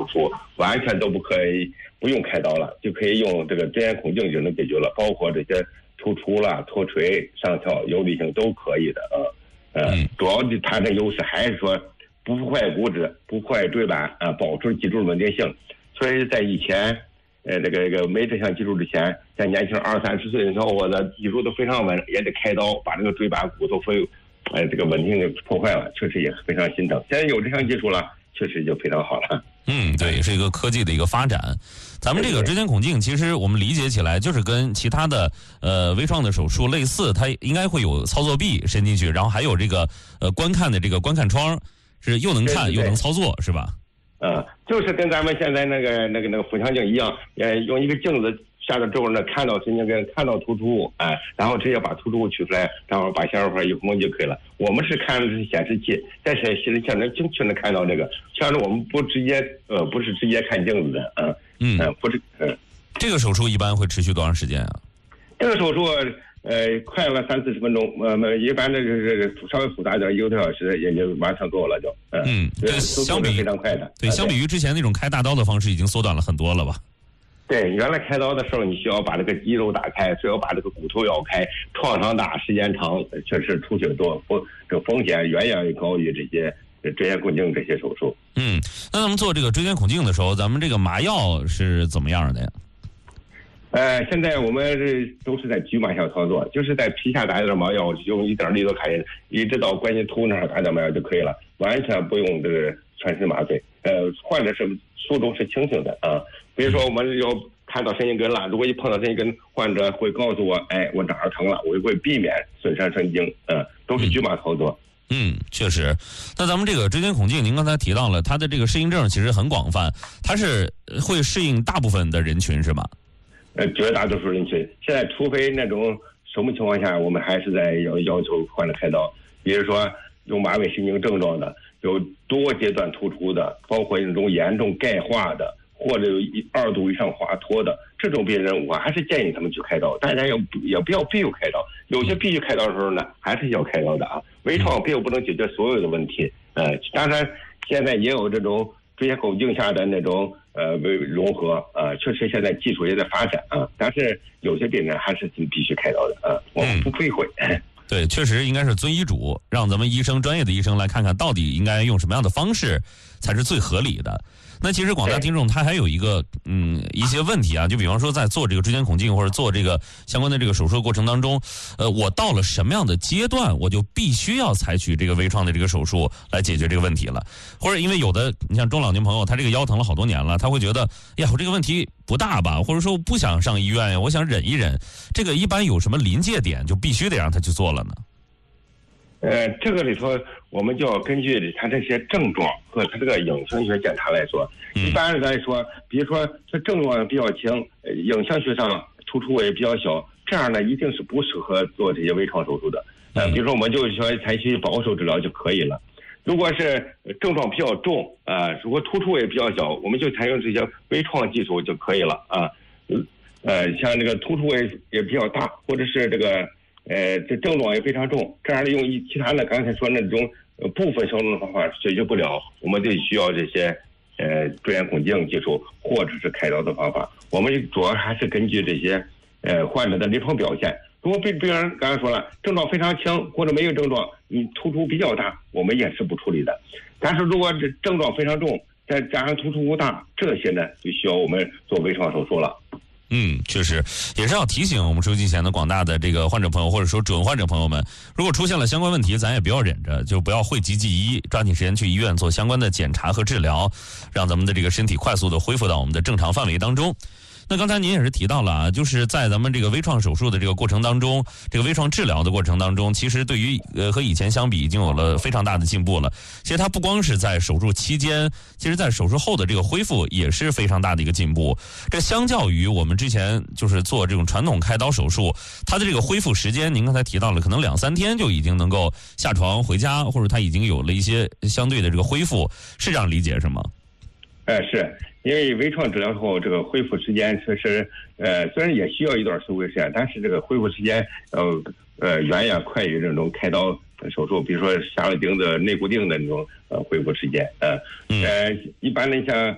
术，完全都不用开刀了，就可以用这个支点孔径就能解决了，包括这些突出啦、脱垂、上挑、有理性都可以的主要的它的优势还是说不破坏骨质、不破坏椎板保持脊柱的稳定性。所以在以前这个没这项技术之前，在年轻20-30岁的时候，我的脊柱都非常稳，也得开刀把这个椎板骨头这个稳定的破坏了，确实也非常心疼。现在有这项技术了，确实就非常好了。 对，也是一个科技的一个发展。咱们这个支点孔径，其实我们理解起来就是跟其他的微创的手术类似，它应该会有操作臂伸进去，然后还有这个观看的这个观看窗，是又能看又能操作，是吧？ 就是跟咱们现在那个腹腔镜一样，用一个镜子下到之后呢，看到神经根，看到突出物，然后直接把突出物取出来，然后把显示块一封就可以了。我们是看的是显示器，在显示器能精确的看到这个，像是我们不是直接看镜子的，不是。 这个手术一般会持续多长时间啊？ 这个手术快了30-40分钟，一般的是稍微复杂一点，1个多小时也就完成做了就。 这相比非常快的。 对，相比于之前那种开大刀的方式，已经缩短了很多了吧？ 对，原来开刀的时候，你需要把这个肌肉打开，需要把这个骨头咬开，创伤大，时间长，确实出血多，这个风险远远高于这些支点孔径这些手术。 那咱们做这个支点孔径的时候，咱们这个麻药是怎么样的呀？ 现在我们都是在局麻下操作，就是在皮下打一点麻药，用一点利多卡因，一直到关节突那儿打点麻药就可以了，完全不用这个全身麻醉。患者是术中是清醒的比如说我们要看到神经根了，如果一碰到神经根，患者会告诉我，我哪儿疼了，我就会避免损伤神经，都是局麻操作。 确实。那咱们这个支点孔径，您刚才提到了它的这个适应症其实很广泛，它是会适应大部分的人群是吗？ 绝大多数人群，现在除非那种什么情况下，我们还是在要求患者开刀，比如说有马尾神经症状的，有多阶段突出的，包括那种严重钙化的，或者有2度以上滑脱的这种病人，我还是建议他们去开刀。大家也不要必须开刀，有些必须开刀的时候呢，还是要开刀的微创并不能解决所有的问题。当然现在也有这种支点孔径下的那种融合确实现在技术也在发展但是有些病人还是必须开刀的我们不避讳。 对，确实应该是遵医嘱，让咱们专业的医生来看看到底应该用什么样的方式才是最合理的。那其实广大听众他还有一个一些问题就比方说在做这个支点孔径或者做这个相关的这个手术的过程当中，我到了什么样的阶段我就必须要采取这个微创的这个手术来解决这个问题了，或者因为有的你像中老年朋友他这个腰疼了好多年了，他会觉得我这个问题不大吧，或者说我不想上医院我想忍一忍，这个一般有什么临界点就必须得让他去做了呢？ 这个里头我们就要根据他这些症状和他这个影像学检查来说。一般来说，比如说他症状比较轻，影像学上突出也比较小，这样呢一定是不适合做这些微创手术的。比如说我们就说采取保守治疗就可以了。如果是症状比较重如果突出也比较小，我们就采用这些微创技术就可以了像这个突出也比较大，或者是这个这症状也非常重，这样的用其他的刚才说那种部分消肿的方法解决不了，我们就需要这些支点孔径技术或者是开刀的方法。我们主要还是根据这些患者的临床表现。如果病人刚才说了症状非常轻或者没有症状，你突出比较大，我们也是不处理的。但是如果这症状非常重，再加上突出物大，这些呢就需要我们做微创手术了。 确实也是要提醒我们收机前的广大的这个患者朋友或者说准患者朋友们，如果出现了相关问题，咱也不要忍着，就不要讳疾忌医，抓紧时间去医院做相关的检查和治疗，让咱们的这个身体快速的恢复到我们的正常范围当中。那刚才您也是提到了就是在咱们这个微创手术的这个过程当中，这个微创治疗的过程当中，其实对于和以前相比已经有了非常大的进步了。其实它不光是在手术期间，其实在手术后的这个恢复也是非常大的一个进步。这相较于我们之前就是做这种传统开刀手术，它的这个恢复时间，您刚才提到了可能2-3天就已经能够下床回家，或者它已经有了一些相对的这个恢复，是这样理解是吗？ 是因为微创治疗后这个恢复时间确实虽然也需要一段修复时间，但是这个恢复时间远远快于这种开刀手术，比如说下了钉子内固定的那种恢复时间一般的像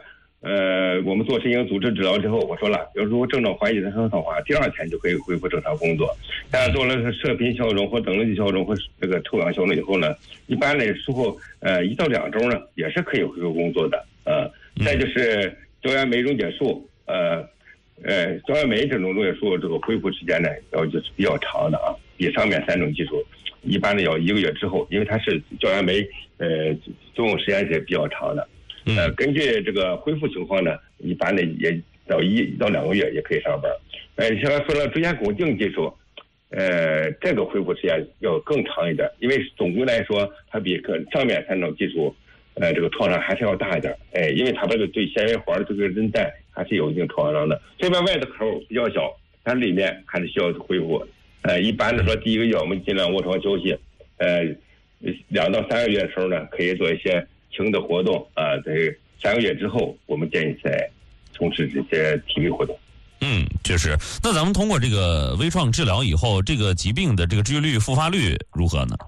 我们做神经组织治疗之后，我说了，如果症状缓解的很好的话，第2天就可以恢复正常工作。但是做了射频消肿或等离消肿或这个臭氧消肿以后呢，一般的时候1到2周呢也是可以恢复工作的。再就是胶原酶溶解术，胶原酶这种溶解术这个恢复时间呢就是比较长的啊，比上面3种技术一般的要1个月之后，因为它是胶原酶作用时间是比较长的。根据这个恢复情况呢，一般的也到1到2个月也可以上班。现在说了椎间孔镜技术，这个恢复时间要更长一点，因为总归来说，它比上面3种技术，这个创伤还是要大一点。因为它这个对纤维环这个韧带还是有一定创伤的。这边外的口比较小，它里面还是需要恢复。一般的说，第1个月我们尽量卧床休息。2到3个月的时候呢，可以做一些轻的活动啊。在3个月之后，我们建议再从事这些体力活动。 确实。那咱们通过这个微创治疗以后，这个疾病的这个治愈率、复发率如何呢？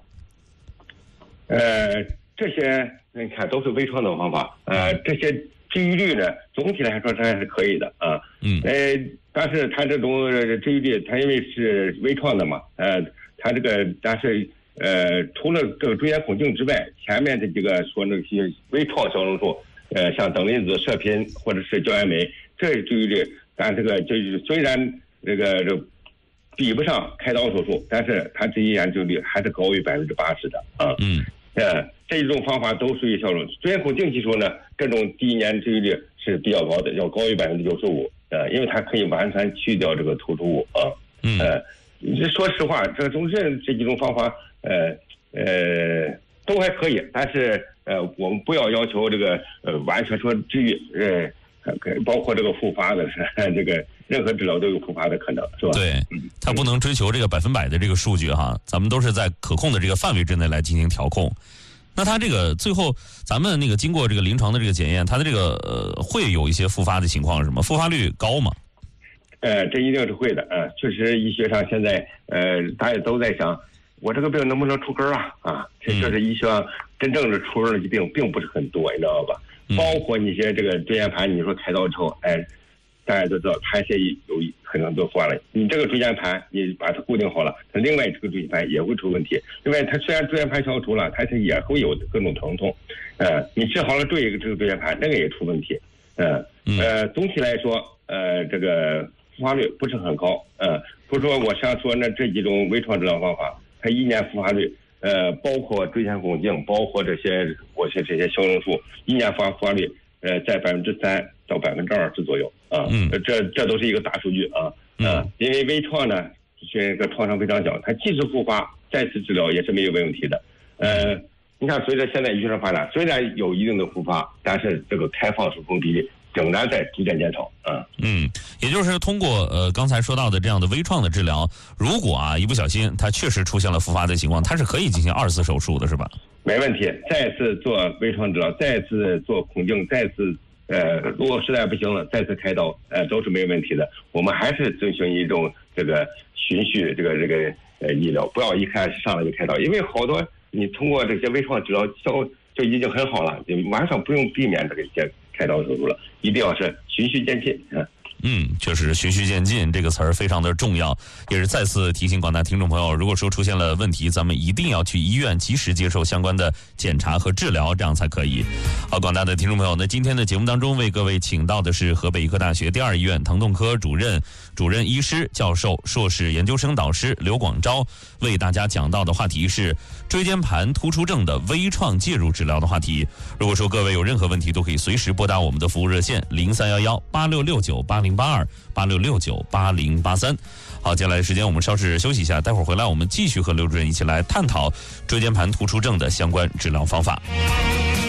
这些你看都是微创的方法。这些治愈率呢，总体来说它还是可以的啊。但是它这种治愈率，它因为是微创的嘛，它这个但是除了这个椎间孔镜之外，前面这几个说那些微创消融术，像等离子、射频或者是胶原酶，这治愈率，但这个就是虽然这比不上开刀手术，但是它这一研究率还是高于80%的啊。这一种方法都属于消融。椎间孔镜技术呢，这种第1年治愈率是比较高的，要高于95%。因为它可以完全去掉这个突出物啊。说实话，这几种方法，都还可以，但是我们不要要求这个完全说治愈，包括这个复发的是这个任何治疗都有复发的可能，是吧？ 对，它不能追求这个100%的这个数据哈，咱们都是在可控的这个范围之内来进行调控。那它这个最后咱们那个经过这个临床的这个检验，它的这个会有一些复发的情况是吗？复发率高吗？ 这一定是会的。确实医学上现在大家都在想，我这个病能不能除根啊？这是医学上真正的除根的疾病并不是很多，你知道吧？包括你些这个椎间盘，你说开刀之后，大家都知道它是有可能都换了。你这个椎间盘你把它固定好了，它另外这个椎间盘也会出问题。另外，它虽然椎间盘消除了，它是也会有各种疼痛。你治好了这个椎间盘，那个也出问题。总体来说，这个复发率不是很高。不是说我上说那这几种微创治疗方法，它1年复发率，包括椎间孔镜，包括这些消融术，1年复发率，在3%到20%左右啊。这都是一个大数据啊。因为微创呢，这个创伤非常小，它即使复发，再次治疗也是没有问题的。你看，随着现在医学发展，虽然有一定的复发，但是这个开放手术比例仍然在逐渐减少。 也就是通过刚才说到的这样的微创的治疗，如果一不小心它确实出现了复发的情况，它是可以进行2次手术的，是吧？ 没问题，再次做微创治疗，再次做孔镜，再次如果实在不行了，再次开刀，都是没问题的。我们还是遵循一种这个循序这个医疗，不要一开始上来就开刀，因为好多你通过这些微创治疗就已经很好了，你马上不用避免这个些开刀手术了，一定要是循序渐进。 确实循序渐进这个词儿非常的重要，也是再次提醒广大听众朋友，如果说出现了问题，咱们一定要去医院及时接受相关的检查和治疗，这样才可以。好，广大的听众朋友，那今天的节目当中为各位请到的是河北医科大学第2医院疼痛科主任医师、教授、硕士研究生导师刘广昭，为大家讲到的话题是椎间盘突出症的微创介入治疗的话题。如果说各位有任何问题，都可以随时拨打我们的服务热线03118669808286698083。好，接下来的时间我们稍事休息一下，待会儿回来我们继续和刘主任一起来探讨椎间盘突出症的相关治疗方法。